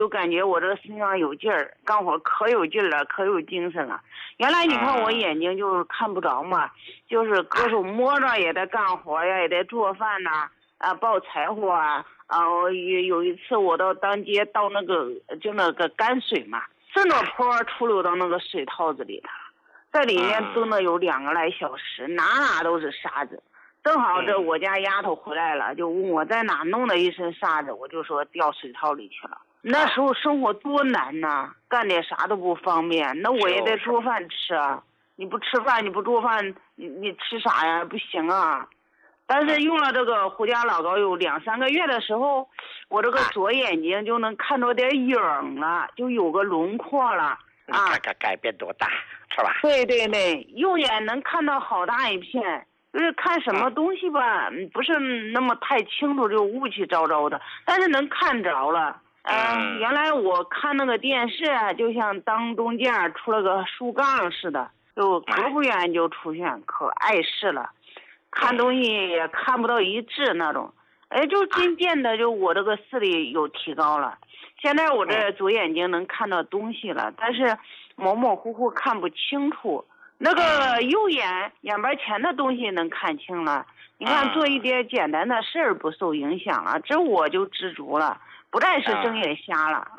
就感觉我这个身上有劲儿，干活可有劲了，可有精神了。原来你看我眼睛就是看不着嘛，就是各种摸着也得干活呀，也得做饭呐，抱柴火啊。有一次我到当街倒那个泔水嘛，顺着坡出溜到那个水套子里头，在里面蹲了有2个来小时，哪都是沙子。正好这我家丫头回来了，就问我在哪弄了一身沙子，我就说掉水套里去了。那时候生活多难呐，干点啥都不方便，那我也得做饭吃啊。你不吃饭，你不做饭，你吃啥呀？不行啊。但是用了这个胡家老膏有2、3个月的时候，我这个左眼睛就能看着点影了，就有个轮廓了。 你看看改变多大，是吧？ 对对对，右眼能看到好大一片。就是看什么东西吧，不是那么太清楚，就雾气昭昭的，但是能看着了。原来我看那个电视啊，就像当中间出了个树杠似的，就隔不远就出现，可碍事了。看东西也看不到一致那种。就渐渐的，就我这个视力有提高了。现在我这左眼睛能看到东西了，但是模模糊糊看不清楚。那个右眼边前的东西能看清了，你看做一点简单的事儿不受影响了，这我就知足了，不再是睁眼瞎了。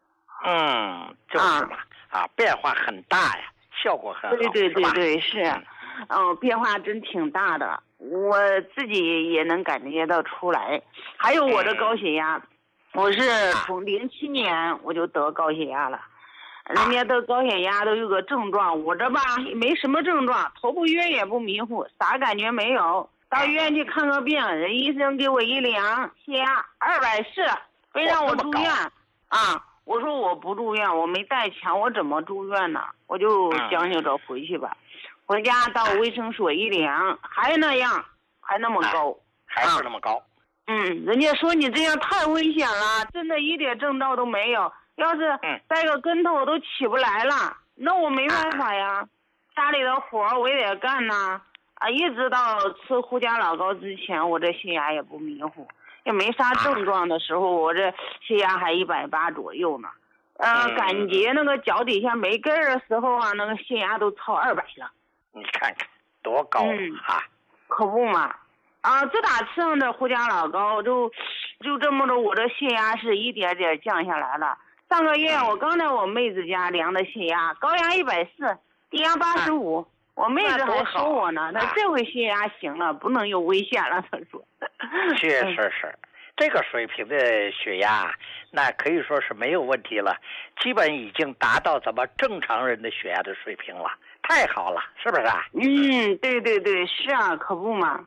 就是嘛，变化很大呀，效果很好。 对，是，变化真挺大的，我自己也能感觉到出来。还有我的高血压，我是从07年我就得高血压了。人家得高血压都有个症状，我这吧没什么症状，头不晕也不迷糊，啥感觉没有。到医院去看个病，人医生给我一量，血压240，非让我住院。我说我不住院，我没带钱，我怎么住院呢？我就将就着回去吧。回家到卫生所一量，还那样，还那么高， 还是那么高。 人家说你这样太危险了，真的一点征兆都没有。要是带个跟头都起不来了，那我没办法呀，家里的活我也得干呐。一直到吃胡家老膏之前，我这血压也不迷糊，也没啥症状的时候，我这血压还180左右呢。感觉那个脚底下没根儿的时候啊，那个血压都超200了。 你看看多高可不嘛。自打吃上这胡家老膏，就这么着，我这血压是一点点降下来了。上个月我刚在我妹子家量的血压，高压140，低压85。我妹子还说我呢，她这回血压行了，不能有危险了。她说。 确实是，这个水平的血压，那可以说是没有问题了，基本已经达到咱们正常人的血压的水平了，太好了，是不是啊？ 对，是啊，可不嘛。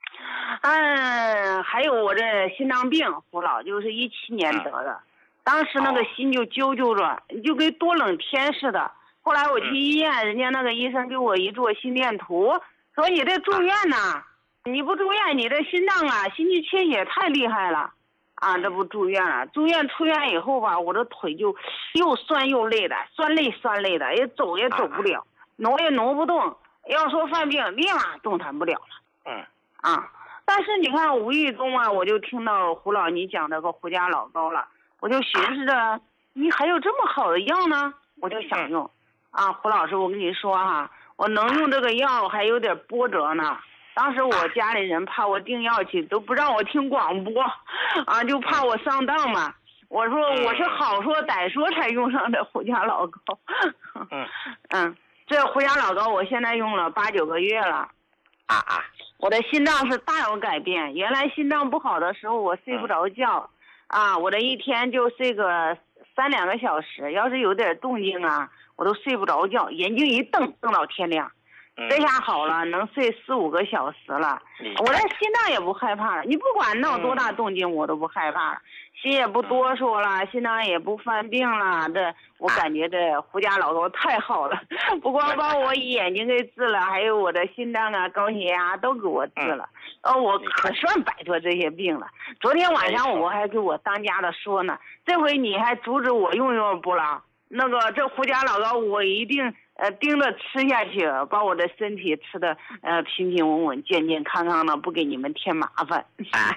还有我这心脏病，胡老就是17年得的。当时那个心就揪着，就跟多冷天似的。后来我去医院，人家那个医生给我一做心电图，说你得住院呐，你不住院，你这心脏心肌缺血太厉害了，这不住院了。住院出院以后吧，我这腿就又酸又累的，酸累的，也走不了，挪也挪不动。要说犯病，立马动弹不了了。但是你看无意中我就听到胡老你讲这个胡家老膏了。我就寻思着，你还有这么好的药呢，我就想用。胡老师，我跟你说我能用这个药还有点波折呢。当时我家里人怕我订药去，都不让我听广播，就怕我上当嘛。我说我是好说歹说才用上这胡家老膏。这胡家老膏我现在用了8、9个月了。我的心脏是大有改变。原来心脏不好的时候，我睡不着觉。我这一天就睡个3、2个小时，要是有点动静我都睡不着觉，眼睛一瞪到天亮。这下好了，能睡4、5个小时了。我这心脏也不害怕了，你不管闹多大动静，我都不害怕了。心也不哆嗦了，心脏也不犯病了。这我感觉这胡家老膏太好了，不光把我眼睛给治了，还有我的心脏高血压都给我治了。我可算摆脱这些病了。昨天晚上我还给我当家的说呢，这回你还阻止我用不了？ 那个这胡家老高我一定盯着吃下去，把我的身体吃的平平稳稳、健健康康的，不给你们添麻烦。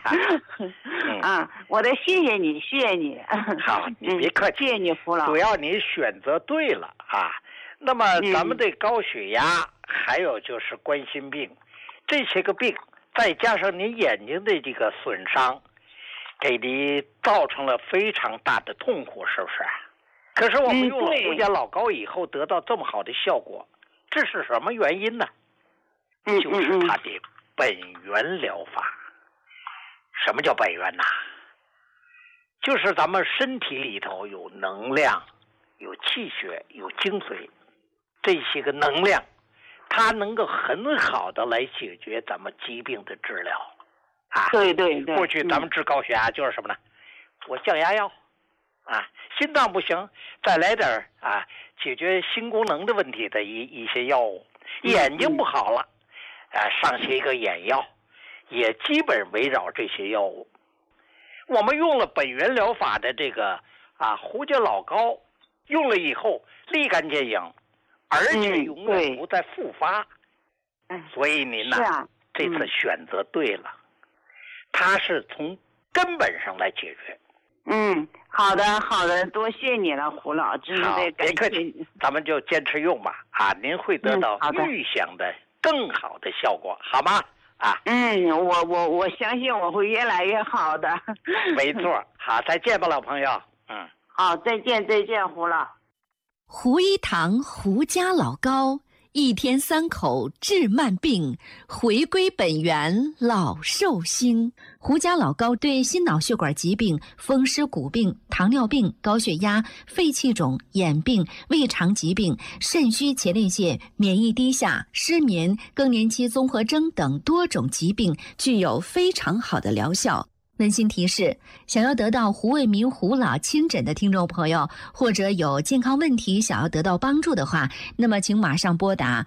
我的谢谢你，谢谢你。 好，你别客气， 谢谢你胡老。 主要你选择对了啊。那么咱们的高血压，还有就是冠心病，这些个病，再加上你眼睛的这个损伤，给你造成了非常大的痛苦，是不是？可是我们用了胡家老高以后得到这么好的效果，这是什么原因呢？就是它的本源疗法。什么叫本源呐？就是咱们身体里头有能量，有气血，有精髓，这些个能量，它能够很好的来解决咱们疾病的治疗。 对对对。 过去咱们治高血压就是什么呢？我降压药。心脏不行，再来点解决心功能的问题的一些药物。眼睛不好了，上些一个眼药，也基本围绕这些药物。我们用了本源疗法的这个胡家老高，用了以后立竿见影，而且永远不再复发。所以您这次选择对了，它是从根本上来解决。 好的好的，多谢你了，胡老，真是得感谢你。 咱们就坚持用吧，您会得到预想的更好的效果，好吗？ 我相信我会越来越好的。 没错，好，再见吧，老朋友。 好，再见，胡老。 胡一堂胡家老高，一天3口治慢病，回归本源老寿星。胡家老高对心脑血管疾病、风湿骨病、糖尿病、高血压、肺气肿、眼病、胃肠疾病、肾虚前列腺、免疫低下、失眠、更年期综合征等多种疾病具有非常好的疗效。温馨提示：想要得到胡卫民胡老亲诊的听众朋友，或者有健康问题想要得到帮助的话，那么请马上拨打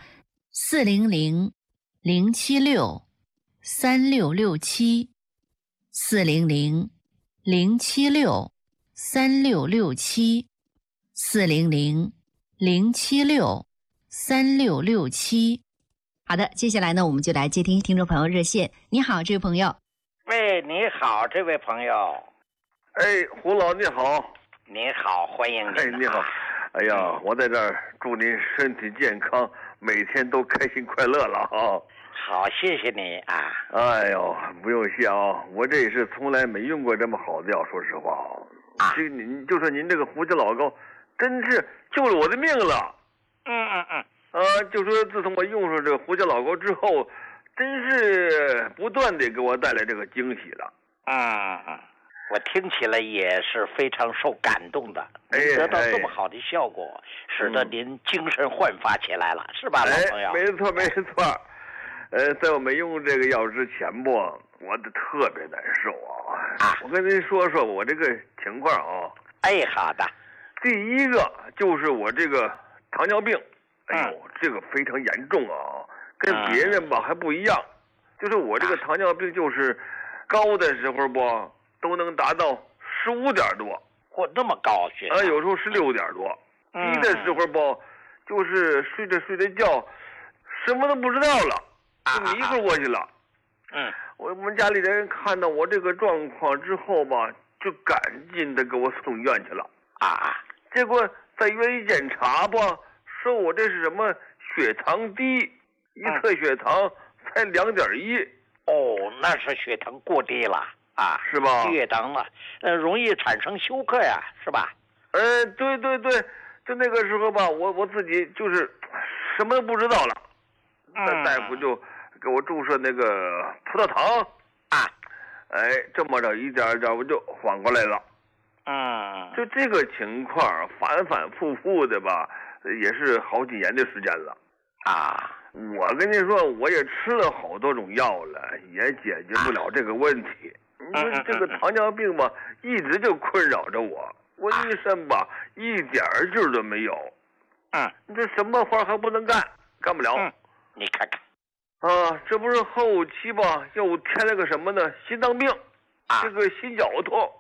400-076-3667，400-076-3667。好的，接下来呢，我们就来接听听众朋友热线。你好，这位朋友。 喂，你好，这位朋友。 胡老你好。 你好，欢迎你。 你好。哎呀，我在这儿祝您身体健康，每天都开心快乐了啊。 好，谢谢你啊。 哎呦，不用谢啊，我这也是从来没用过这么好的药，说实话这您就说您这个胡家老高，真是救了我的命了。就说自从我用上这个胡家老高之后，真是不断的给我带来这个惊喜了。 我听起来也是非常受感动的。您得到这么好的效果，使得您精神焕发起来了，是吧，老朋友？ 没错。在我没用这个药之前吧，我特别难受我跟您说说我这个情况好的。 第一个就是我这个糖尿病，这个非常严重跟别人吧还不一样，就是我这个糖尿病就是高的时候吧都能达到15点多， 那么高血压？ 有时候16点多。低的时候吧，就是睡着觉，什么都不知道了，就迷糊过去了。我们家里人看到我这个状况之后吧，就赶紧的给我送医院去了。结果在医院一检查吧，说我这是什么血糖低，一测血糖才2.1。 那是血糖过低了是吧？ 低血糖了，容易产生休克呀，是吧？ 对，就那个时候吧，我自己就是什么都不知道了。大夫就给我注射那个葡萄糖这么着一点点我就缓过来了。就这个情况反反复复的吧，也是好几年的时间了。我跟你说，我也吃了好多种药了，也解决不了这个问题。因为这个糖尿病吧，一直就困扰着我。我一身吧，一点劲儿都没有。你这什么活还不能干，干不了。 你看看。 这不是后期吧，又添了个什么呢？心脏病，这个心绞痛。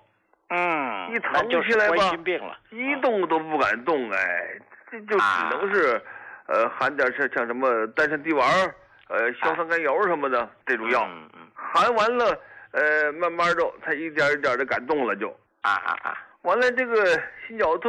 嗯， 一疼起来吧， 冠心病了， 一动都不敢动，哎，这就只能是，含点像什么丹参地丸，硝酸甘油什么的这种药，含完了，慢慢的才一点一点的敢动了就，完了这个心绞痛